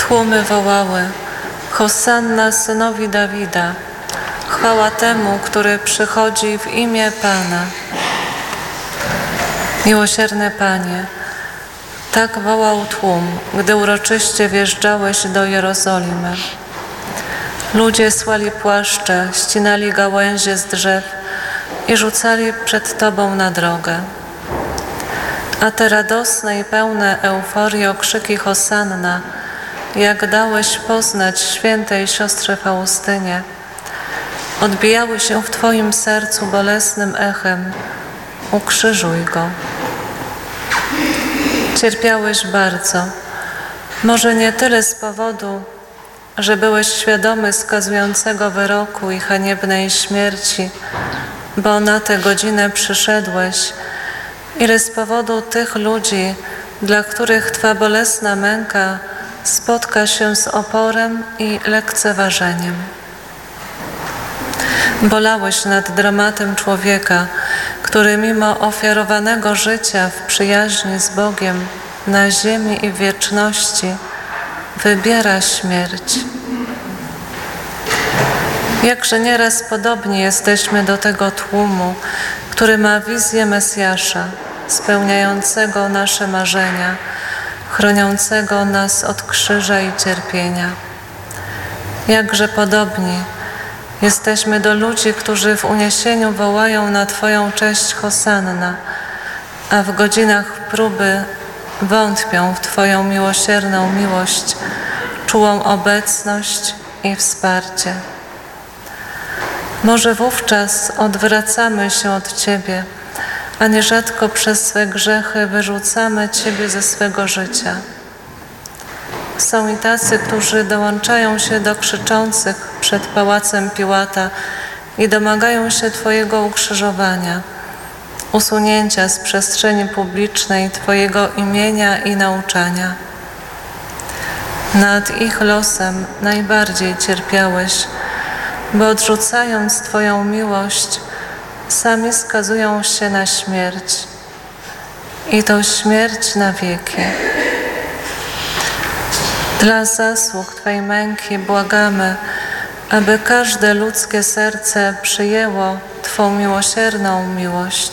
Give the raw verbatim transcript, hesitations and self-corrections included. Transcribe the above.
Tłumy wołały: Hosanna synowi Dawida, chwała temu, który przychodzi w imię Pana. Miłosierny Panie, tak wołał tłum, gdy uroczyście wjeżdżałeś do Jerozolimy. Ludzie słali płaszcze, ścinali gałęzie z drzew i rzucali przed Tobą na drogę. A te radosne i pełne euforii okrzyki Hosanna, jak dałeś poznać świętej siostrze Faustynie, odbijały się w Twoim sercu bolesnym echem: ukrzyżuj go. Cierpiałeś bardzo, może nie tyle z powodu, że byłeś świadomy skazującego wyroku i haniebnej śmierci, bo na tę godzinę przyszedłeś, ile z powodu tych ludzi, dla których Twa bolesna męka spotka się z oporem i lekceważeniem. Bolałeś nad dramatem człowieka, który mimo ofiarowanego życia w przyjaźni z Bogiem na ziemi i w wieczności wybiera śmierć. Jakże nieraz podobni jesteśmy do tego tłumu, który ma wizję Mesjasza, spełniającego nasze marzenia, chroniącego nas od krzyża i cierpienia. Jakże podobni jesteśmy do ludzi, którzy w uniesieniu wołają na Twoją cześć Hosanna, a w godzinach próby wątpią w Twoją miłosierną miłość, czułą obecność i wsparcie. Może wówczas odwracamy się od Ciebie, a nierzadko przez swe grzechy wyrzucamy Ciebie ze swego życia. Są i tacy, którzy dołączają się do krzyczących przed pałacem Piłata i domagają się Twojego ukrzyżowania, usunięcia z przestrzeni publicznej Twojego imienia i nauczania. Nad ich losem najbardziej cierpiałeś, bo odrzucając Twoją miłość, sami skazują się na śmierć i to śmierć na wieki. Dla zasług Twej męki błagamy, aby każde ludzkie serce przyjęło Twą miłosierną miłość.